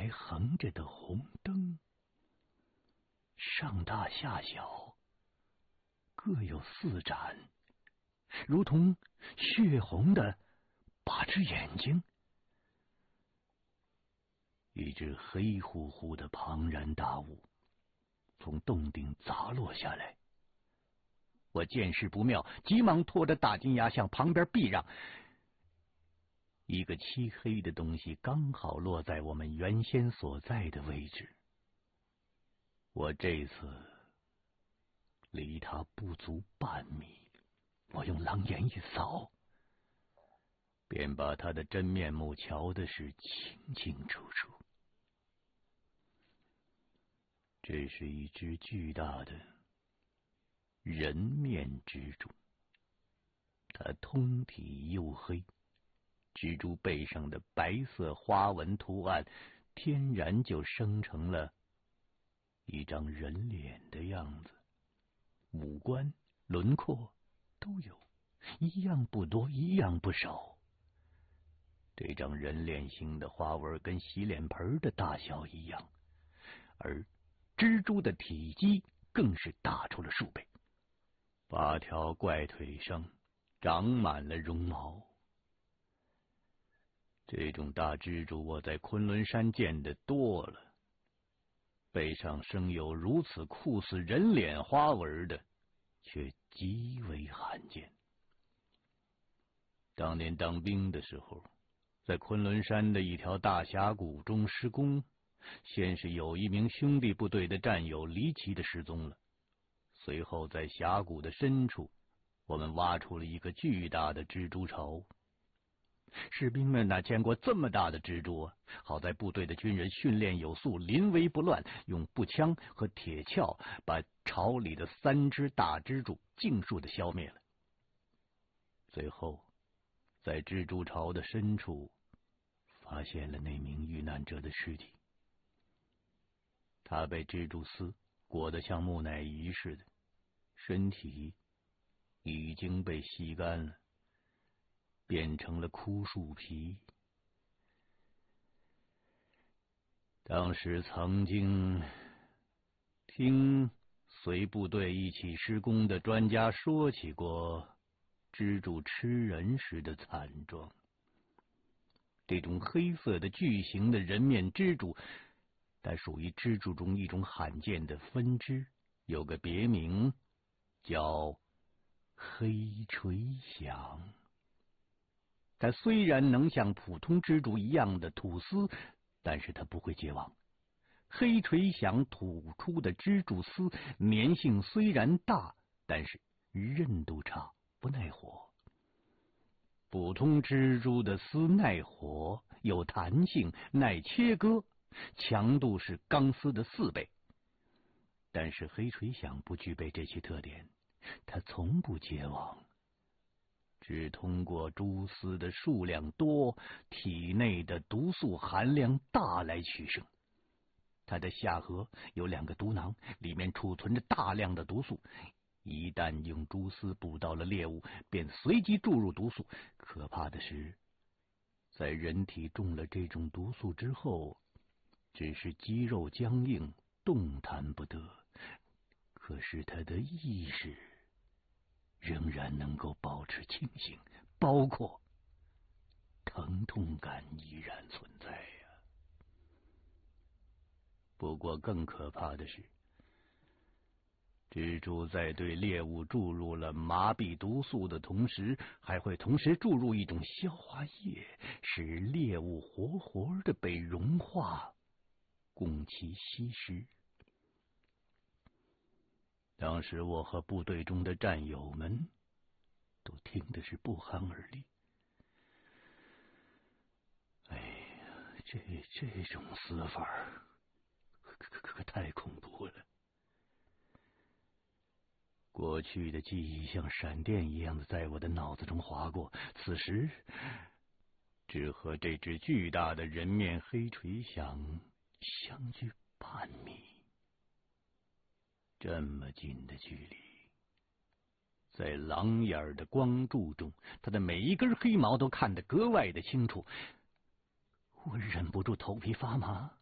排横着的红灯，上大下小，各有4盏，如同血红的8只眼睛。一只黑乎乎的庞然大物从洞顶砸落下来，我见势不妙，急忙拖着大金牙向旁边避让。一个漆黑的东西刚好落在我们原先所在的位置，我这次离他不足半米，我用狼眼一扫，便把他的真面目瞧的是清清楚楚。这是一只巨大的人面蜘蛛，它通体黝黑，蜘蛛背上的白色花纹图案天然就生成了一张人脸的样子，五官轮廓都有，一样不多，一样不少。这张人脸型的花纹跟洗脸盆的大小一样，而蜘蛛的体积更是大出了数倍，8条怪腿上长满了绒毛。这种大蜘蛛我在昆仑山见得多了，背上生有如此酷似人脸花纹的却极为罕见。当年当兵的时候，在昆仑山的一条大峡谷中施工，先是有一名兄弟部队的战友离奇的失踪了，随后在峡谷的深处，我们挖出了一个巨大的蜘蛛巢。士兵们哪见过这么大的蜘蛛啊？好在部队的军人训练有素，临危不乱，用步枪和铁锹把巢里的3只大蜘蛛尽数的消灭了。最后在蜘蛛巢的深处发现了那名遇难者的尸体，他被蜘蛛丝裹得像木乃伊似的，身体已经被吸干了，变成了枯树皮。当时曾经听随部队一起施工的专家说起过蜘蛛吃人时的惨状。这种黑色的巨型的人面蜘蛛，它属于蜘蛛中一种罕见的分支，有个别名叫黑垂响。它虽然能像普通蜘蛛一样的吐丝，但是它不会结网。黑垂响吐出的蜘蛛丝粘性虽然大，但是韧度差，不耐火。普通蜘蛛的丝耐火，有弹性，耐切割，强度是钢丝的4倍。但是黑垂响不具备这些特点，它从不结网，只通过蛛丝的数量多，体内的毒素含量大来取胜。它的下颌有2个毒囊，里面储存着大量的毒素，一旦用蛛丝捕到了猎物，便随即注入毒素。可怕的是，在人体中了这种毒素之后，只是肌肉僵硬，动弹不得，可是他的意识仍然能够保持清醒，包括疼痛感依然存在呀。不过更可怕的是，蜘蛛在对猎物注入了麻痹毒素的同时，还会同时注入一种消化液，使猎物活活的被融化，供其吸食。当时我和部队中的战友们都听的是不寒而栗。哎呀，这种死法可太恐怖了。过去的记忆像闪电一样的在我的脑子中划过，此时只和这只巨大的人面黑垂响相距半米。这么近的距离，在狼眼的光柱中，它的每一根黑毛都看得格外的清楚。我忍不住头皮发麻，